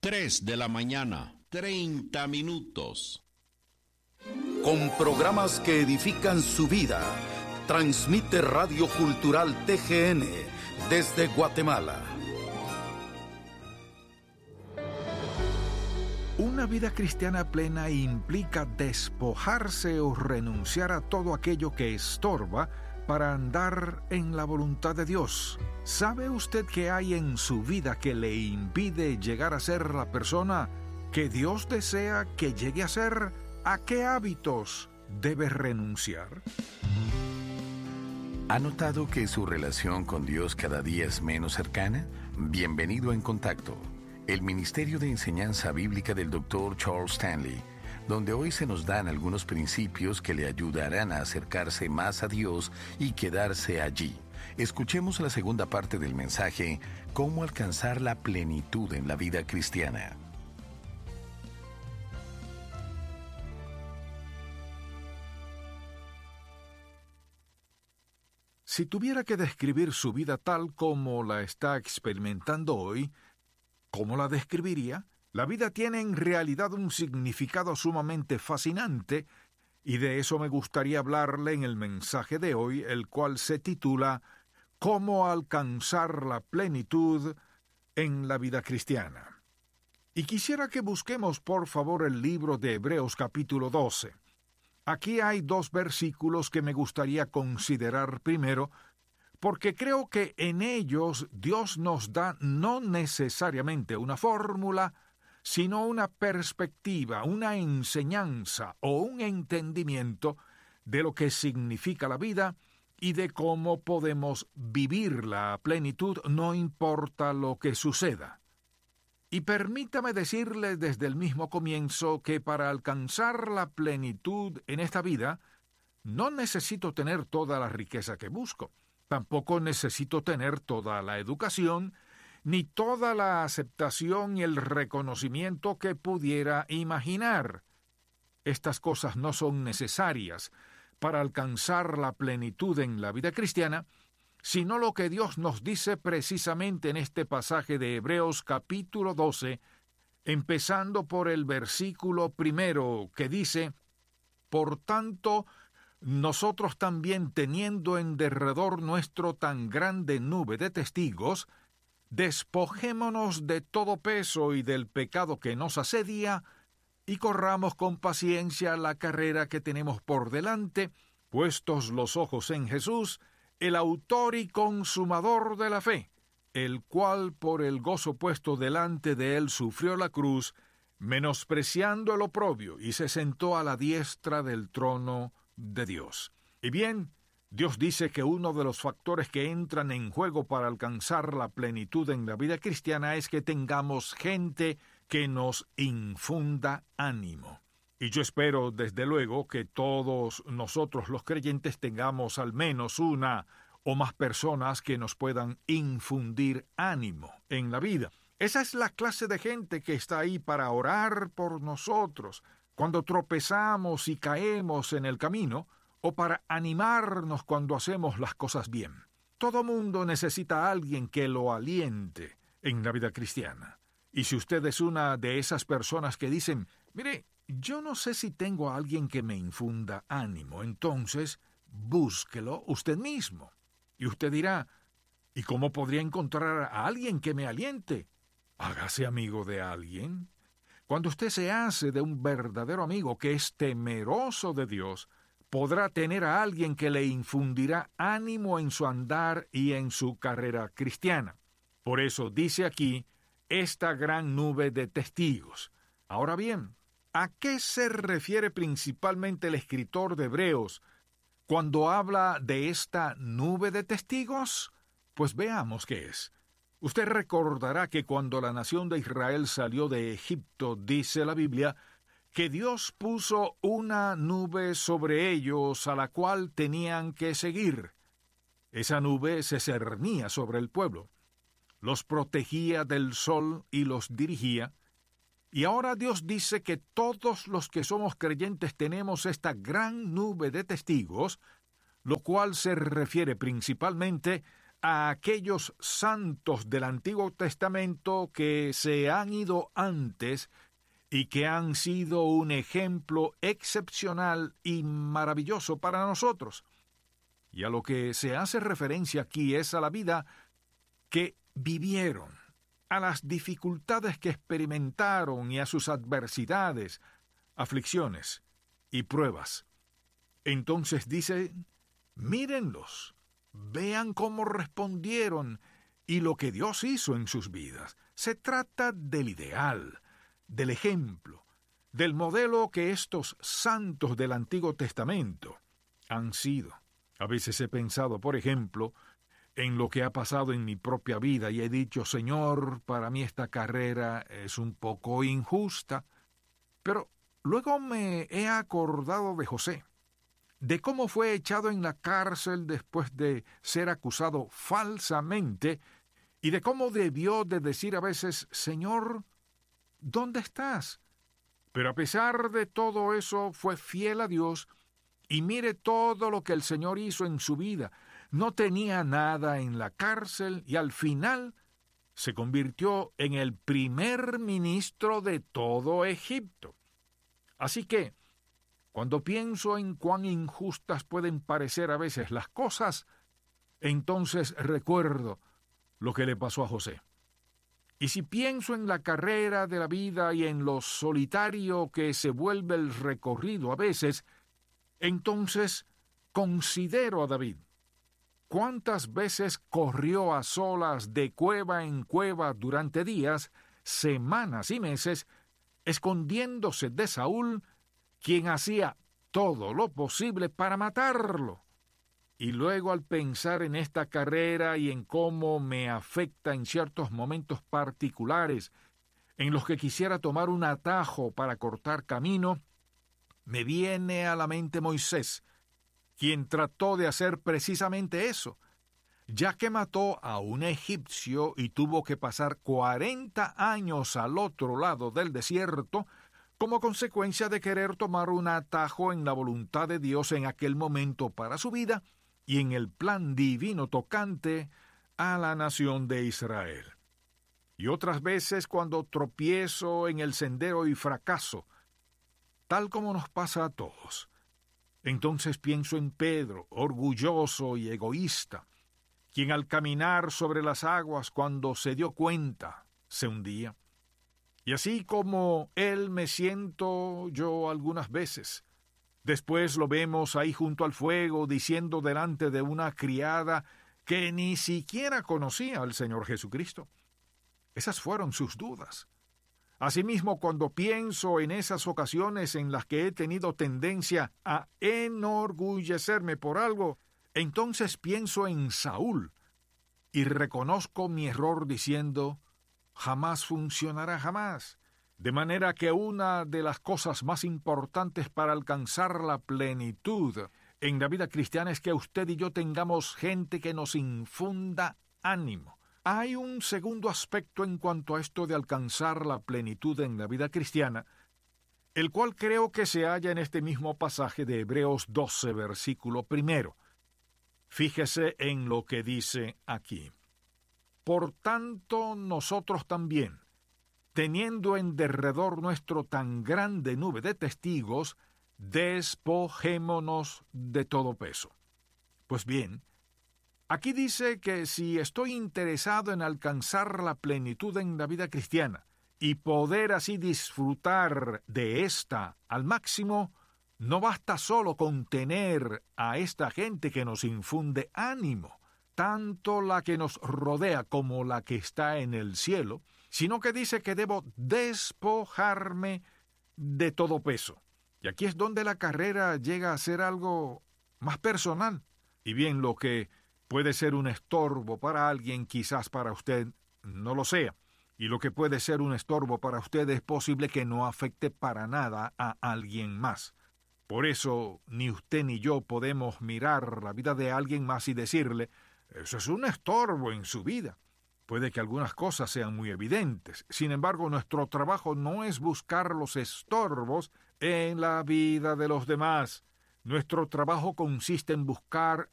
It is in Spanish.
3 de la mañana, 30 minutos. Con programas que edifican su vida, transmite Radio Cultural TGN desde Guatemala. Una vida cristiana plena implica despojarse o renunciar a todo aquello que estorba para andar en la voluntad de Dios. ¿Sabe usted qué hay en su vida que le impide llegar a ser la persona que Dios desea que llegue a ser? ¿A qué hábitos debe renunciar? ¿Ha notado que su relación con Dios cada día es menos cercana? Bienvenido a En Contacto, el Ministerio de Enseñanza Bíblica del Dr. Charles Stanley, donde hoy se nos dan algunos principios que le ayudarán a acercarse más a Dios y quedarse allí. Escuchemos la segunda parte del mensaje, ¿Cómo alcanzar la plenitud en la vida cristiana? Si tuviera que describir su vida tal como la está experimentando hoy, ¿cómo la describiría? La vida tiene en realidad un significado sumamente fascinante, y de eso me gustaría hablarle en el mensaje de hoy, el cual se titula ¿Cómo alcanzar la plenitud en la vida cristiana? Y quisiera que busquemos por favor el libro de Hebreos capítulo 12. Aquí hay 2 versículos que me gustaría considerar primero, porque creo que en ellos Dios nos da no necesariamente una fórmula, sino una perspectiva, una enseñanza o un entendimiento de lo que significa la vida y de cómo podemos vivir la plenitud no importa lo que suceda. Y permítame decirle desde el mismo comienzo que para alcanzar la plenitud en esta vida, no necesito tener toda la riqueza que busco. Tampoco necesito tener toda la educación, ni toda la aceptación y el reconocimiento que pudiera imaginar. Estas cosas no son necesarias para alcanzar la plenitud en la vida cristiana, sino lo que Dios nos dice precisamente en este pasaje de Hebreos capítulo 12, empezando por el versículo 1, que dice: Por tanto, nosotros también, teniendo en derredor nuestro tan grande nube de testigos, despojémonos de todo peso y del pecado que nos asedia, y corramos con paciencia la carrera que tenemos por delante, puestos los ojos en Jesús, el autor y consumador de la fe, el cual por el gozo puesto delante de él sufrió la cruz, menospreciando el oprobio, y se sentó a la diestra del trono de Dios. Y bien, Dios dice que uno de los factores que entran en juego para alcanzar la plenitud en la vida cristiana es que tengamos gente que nos infunda ánimo. Y yo espero, desde luego, que todos nosotros los creyentes tengamos al menos una o más personas que nos puedan infundir ánimo en la vida. Esa es la clase de gente que está ahí para orar por nosotros cuando tropezamos y caemos en el camino, o para animarnos cuando hacemos las cosas bien. Todo mundo necesita a alguien que lo aliente en la vida cristiana. Y si usted es una de esas personas que dicen, mire, yo no sé si tengo a alguien que me infunda ánimo, entonces búsquelo usted mismo. Y usted dirá, ¿y cómo podría encontrar a alguien que me aliente? Hágase amigo de alguien. Cuando usted se hace de un verdadero amigo que es temeroso de Dios, podrá tener a alguien que le infundirá ánimo en su andar y en su carrera cristiana. Por eso dice aquí, esta gran nube de testigos. Ahora bien, ¿a qué se refiere principalmente el escritor de Hebreos cuando habla de esta nube de testigos? Pues veamos qué es. Usted recordará que cuando la nación de Israel salió de Egipto, dice la Biblia, que Dios puso una nube sobre ellos a la cual tenían que seguir. Esa nube se cernía sobre el pueblo, los protegía del sol y los dirigía. Y ahora Dios dice que todos los que somos creyentes tenemos esta gran nube de testigos, lo cual se refiere principalmente a aquellos santos del Antiguo Testamento que se han ido antes y que han sido un ejemplo excepcional y maravilloso para nosotros. Y a lo que se hace referencia aquí es a la vida que vivieron, a las dificultades que experimentaron y a sus adversidades, aflicciones y pruebas. Entonces dice, mírenlos, vean cómo respondieron y lo que Dios hizo en sus vidas. Se trata del ideal, del ejemplo, del modelo que estos santos del Antiguo Testamento han sido. A veces he pensado, por ejemplo, en lo que ha pasado en mi propia vida y he dicho, Señor, para mí esta carrera es un poco injusta. Pero luego me he acordado de José, de cómo fue echado en la cárcel después de ser acusado falsamente y de cómo debió de decir a veces, Señor, ¿dónde estás? Pero a pesar de todo eso fue fiel a Dios y mire todo lo que el Señor hizo en su vida. No tenía nada en la cárcel y al final se convirtió en el primer ministro de todo Egipto. Así que, cuando pienso en cuán injustas pueden parecer a veces las cosas, entonces recuerdo lo que le pasó a José. Y si pienso en la carrera de la vida y en lo solitario que se vuelve el recorrido a veces, entonces considero a David. ¿Cuántas veces corrió a solas de cueva en cueva durante días, semanas y meses, escondiéndose de Saúl, quien hacía todo lo posible para matarlo? Y luego al pensar en esta carrera y en cómo me afecta en ciertos momentos particulares, en los que quisiera tomar un atajo para cortar camino, me viene a la mente Moisés, quien trató de hacer precisamente eso, ya que mató a un egipcio y tuvo que pasar 40 años al otro lado del desierto, como consecuencia de querer tomar un atajo en la voluntad de Dios en aquel momento para su vida y en el plan divino tocante a la nación de Israel. Y otras veces cuando tropiezo en el sendero y fracaso, tal como nos pasa a todos, entonces pienso en Pedro, orgulloso y egoísta, quien al caminar sobre las aguas cuando se dio cuenta, se hundía. Y así como él me siento yo algunas veces. Después lo vemos ahí junto al fuego, diciendo delante de una criada que ni siquiera conocía al Señor Jesucristo. Esas fueron sus dudas. Asimismo, cuando pienso en esas ocasiones en las que he tenido tendencia a enorgullecerme por algo, entonces pienso en Saúl y reconozco mi error diciendo, jamás funcionará, jamás. De manera que una de las cosas más importantes para alcanzar la plenitud en la vida cristiana es que usted y yo tengamos gente que nos infunda ánimo. Hay un segundo aspecto en cuanto a esto de alcanzar la plenitud en la vida cristiana, el cual creo que se halla en este mismo pasaje de Hebreos 12, versículo 1. Fíjese en lo que dice aquí. Por tanto, nosotros también, teniendo en derredor nuestro tan grande nube de testigos, despojémonos de todo peso. Pues bien, aquí dice que si estoy interesado en alcanzar la plenitud en la vida cristiana y poder así disfrutar de esta al máximo, no basta solo con tener a esta gente que nos infunde ánimo, tanto la que nos rodea como la que está en el cielo, sino que dice que debo despojarme de todo peso. Y aquí es donde la carrera llega a ser algo más personal. Y bien, lo que puede ser un estorbo para alguien, quizás para usted no lo sea. Y lo que puede ser un estorbo para usted es posible que no afecte para nada a alguien más. Por eso, ni usted ni yo podemos mirar la vida de alguien más y decirle, eso es un estorbo en su vida. Puede que algunas cosas sean muy evidentes. Sin embargo, nuestro trabajo no es buscar los estorbos en la vida de los demás. Nuestro trabajo consiste en buscar